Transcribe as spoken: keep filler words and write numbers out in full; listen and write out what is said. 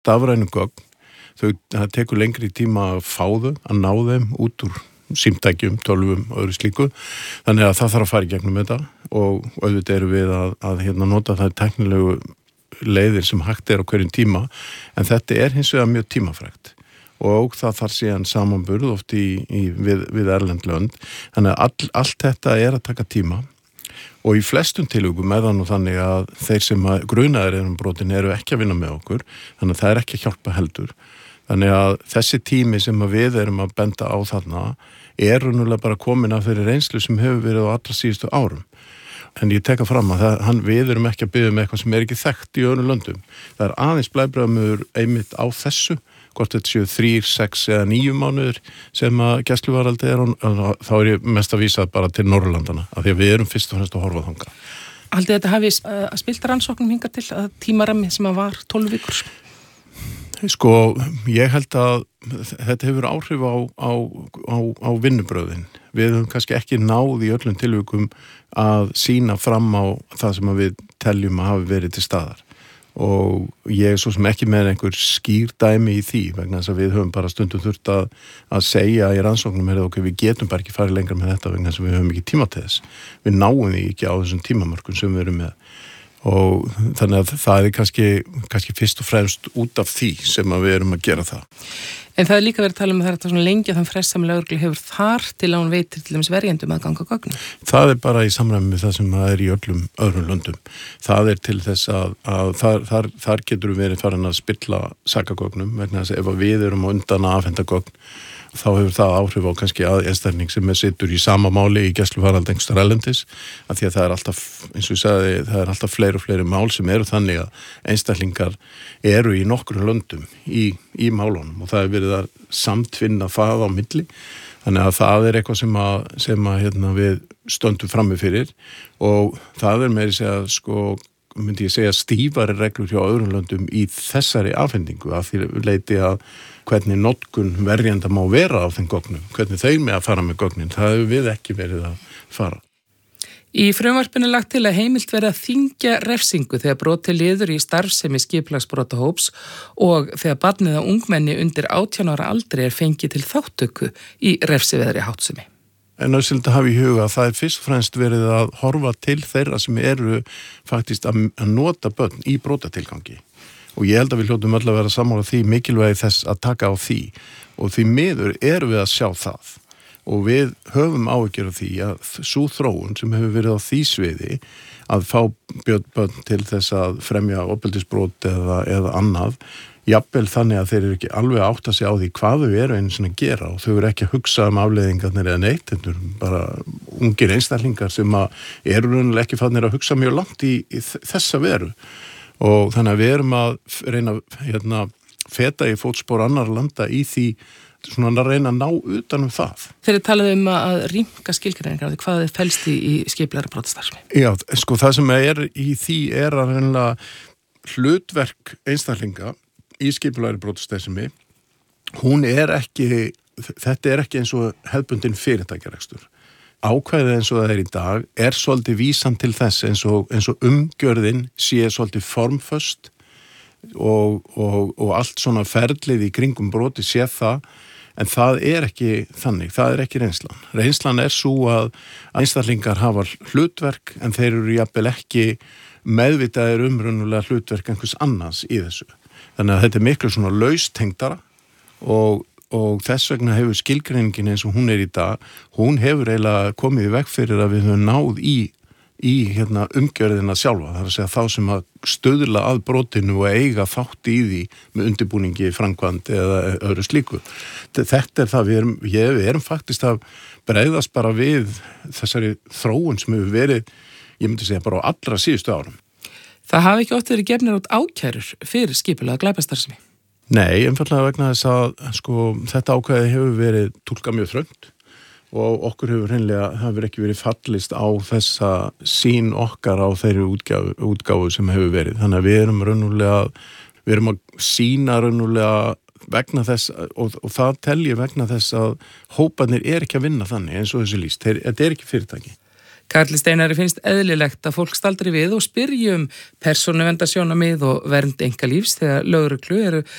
stafrænu gögn, þau, það tekur lengri tíma að fá þau, að ná þeim út úr símtækjum, tölvum og öðru slíku. Þannig að það þarf að fara í gegnum þetta og auðvitað eru við að, að hérna, nota það teknilegu leiðir sem hægt er á hverjum tíma, en þetta er hins vegar mjög tímafrægt og það þarf síðan samanburð oft í, í, við, við erlend lönd. Þannig að all, allt þetta er að taka tíma. Og í flestum tilvikum er það nú þannig að þeir sem að grunaðir eru um brotin eru ekki að vinna með okkur, þannig að það er ekki að hjálpa heldur. Þannig að þessi tími sem að við erum að benda á þarna er raunverulega bara komin af þeirri reynslu sem hefur verið á allra síðustu árum. En ég teka fram að það, hann, við erum ekki að biðja með eitthvað sem er ekki þekkt í öðrum löndum. Það er aðeins blæbragðamur einmitt á þessu, hvort þetta séu þrýr, sex eða níu mánuður sem að gæsluvarðhaldi er, og þá er ég mest að vísa bara til Norðurlandana, af því að við erum fyrst og fremst að horfa þangað. Haldið þetta hafi uh, spilt rannsóknum hingað til að tímarammi sem að var tólf vikur? Sko, ég held að þetta hefur áhrif á, á, á, á vinnubröðin. Við höfum kannski ekki náð í öllum tilvikum að sýna fram á það sem að við teljum að hafi verið til staðar. Og ég er svo sem ekki með einhver skýr dæmi í því, vegna þess að við höfum bara stundum þurft að, að segja í rannsóknum er það okkur, við getum bara ekki farið lengra með þetta vegna þess að við höfum ekki tíma til þess. Við náum því ekki á þessum tímamörkum sem við erum með. Og þannig að það er kannski, kannski fyrst og fremst út af því sem að við erum að gera það. En það er líka verið að tala um að það er þetta svona lengi að þann frest sem lögreglu hefur þar til að hún veitir til þess verjendum að ganga gögnum. Það er bara í samræmi með það sem það er í öllum öðrum löndum. Það er til þess að, að þar, þar, þar getur við verið farin að spilla sakagögnum, vegna þess að ef við erum á undan að afhenda gögn, þá hefur það áhrif á kannski að einstakling sem er sittur í sama máli í gæsluvarðhaldi einhvers staðar erlendis, af því að það er alltaf, eins og ég sagði, það er alltaf fleiri og fleiri mál sem eru þannig að einstaklingar eru í nokkrum löndum í, í málunum og það er verið að samtvinna það á milli, þannig að það er eitthvað sem að, sem að hérna, við stöndum frammi fyrir og það er meiri segja, sko, myndi ég segja stífari reglur hjá öðrum löndum í þessari afhendingu af því leiti að hvernig notkun verjenda má vera á þeim gögnum, hvernig þeir með að fara með gögnin, það hefur við ekki verið að fara. Í frumvarpinu er lagt til að heimilt verið að þyngja refsingu þegar brotið liður í starfsemi skipulagsbrotahóps og þegar barnið að ungmenni undir átján ára aldri er fengið til þáttöku í refsiveðri háttsemi. En nauðsynlegt að hafa í huga að það er fyrst og fremst verið að horfa til þeirra sem eru faktist að nota börn í brotatilgangi. Og ég held að við hljótum öll að vera sammála því mikilvægi þess að taka á því og því miður erum við að sjá það. Og við höfum áhyggjur af því að sú þróun sem hefur verið á því sviði að fá börn til þess að fremja ofbeldisbrot eða, eða annað, jafnvel þannig að þeir eru ekki alveg að átta sig á því hvað þau eru einu sinni að gera og þau eru ekki að hugsa um afleiðingarnir eða neitt, þetta eru bara ungir einstaklingar sem að eru raunlega ekki fannir að hugsa mjög langt í, í þessa veru og þannig að við erum að reyna hérna, feta í fótspor annar landa í því svona að reyna að ná utan um það. Þeir eru talað um að rýmka skilgreiningar, hvað er felst í, í skipulagðri brotastarfsemi? Já, sko það sem er í því er að reynilega hlutverk einstaklinga í skipulagðri brotastarfsemi, hún er ekki, þetta er ekki eins og hefðbundin fyrirtækjarekstur. Ákvæðið eins og það er í dag er svolítið vísan til þess eins og, eins og umgjörðin sé svolítið formföst og, og, og allt svona ferlið í kringum broti sé það, en það er ekki þannig, það er ekki reynslan. Reynslan er svo að einstaklingar hafa hlutverk en þeir eru jafnvel ekki meðvitaðir um raunverulega hlutverk einhvers annars í þessu. Þannig að þetta er miklu svona laustengdara og og þess vegna hefur skilgreiningin eins og hún er í dag, hún hefur eiginlega komið í veg fyrir að við höfum náð í, í hérna, umgjörðina sjálfa, það er að segja þá sem að stöðla að brotinu og eiga þátt í því með undirbúningi, framkvæmd eða öðru slíku. Þetta er það, við erum, ég, við erum faktist að bregðast bara við þessari þróun sem hefur verið, ég myndi segja bara á allra síðustu árum. Það hafi ekki oft verið gefnir út ákærur fyrir skipulagða glæpastarfsemi? Nei, einfallega vegna þess að sko, þetta ákvæði hefur verið túlkað mjög þröngt og okkur hefur hreinlega, hefur ekki verið fallist á þessa sýn okkar á þeirri útgáfu, útgáfu sem hefur verið. Þannig að við erum raunverulega, við erum að sýna raunverulega vegna þess og, og það telji vegna þess að hópanir er ekki að vinna þannig eins og þessu lýst. Þetta er ekki fyrirtæki. Karli Steinari finnst eðlilegt að fólk staldri við og spyrji um persónuverndarsjónarmið og vernd einkalífs þegar lögreglu eru